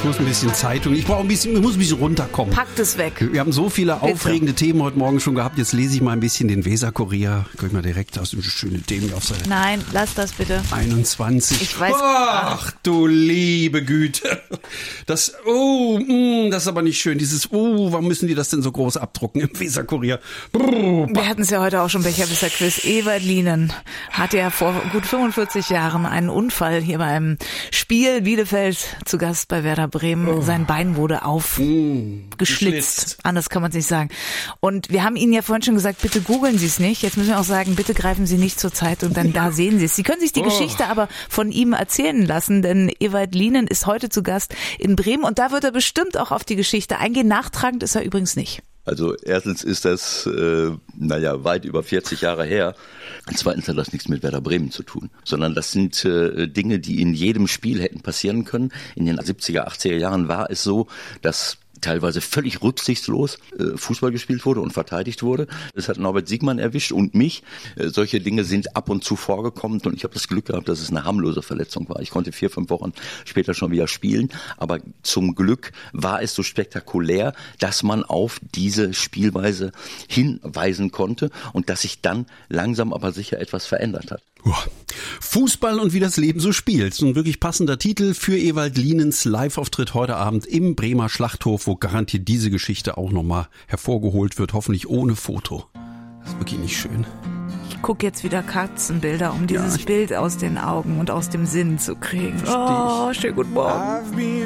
Ich muss ein bisschen Zeitung. Ich muss ein bisschen runterkommen. Packt es weg. Wir haben so viele Bitte. aufregende Themen heute Morgen schon gehabt. Jetzt lese ich mal ein bisschen den Weser-Kurier. Kann ich mal direkt aus dem schönen Themen auf Seite Nein, lass das bitte. 21. Ich weiß. Ach du liebe Güte. Das ist aber nicht schön. Warum müssen die das denn so groß abdrucken im Weser-Kurier? Wir hatten es ja heute auch schon, Becherwisser-Quiz. Ewald Lienen hatte ja vor gut 45 Jahren einen Unfall hier beim Spiel Bielefeld zu Gast bei Werder Bremen. Sein Bein wurde aufgeschlitzt. Anders kann man es nicht sagen. Und wir haben Ihnen ja vorhin schon gesagt, bitte googeln Sie es nicht. Jetzt müssen wir auch sagen, bitte greifen Sie nicht zur Zeitung, dann da sehen Sie es. Sie können sich die Geschichte aber von ihm erzählen lassen, denn Ewald Lienen ist heute zu Gast in Bremen und da wird er bestimmt auch auf die Geschichte eingehen. Nachtragend ist er übrigens nicht. Also erstens ist das, weit über 40 Jahre her. Und zweitens hat das nichts mit Werder Bremen zu tun, sondern das sind Dinge, die in jedem Spiel hätten passieren können. In den 70er, 80er Jahren war es so, dass teilweise völlig rücksichtslos Fußball gespielt wurde und verteidigt wurde. Das hat Norbert Siegmann erwischt und mich. Solche Dinge sind ab und zu vorgekommen und ich habe das Glück gehabt, dass es eine harmlose Verletzung war. Ich konnte 4-5 Wochen später schon wieder spielen, aber zum Glück war es so spektakulär, dass man auf diese Spielweise hinweisen konnte und dass sich dann langsam aber sicher etwas verändert hat. Fußball und wie das Leben so spielt. So ein wirklich passender Titel für Ewald Lienens Live-Auftritt heute Abend im Bremer Schlachthof, wo garantiert diese Geschichte auch nochmal hervorgeholt wird, hoffentlich ohne Foto. Das ist wirklich nicht schön. Ich gucke jetzt wieder Katzenbilder, um dieses Bild aus den Augen und aus dem Sinn zu kriegen. Oh, schönen guten Morgen.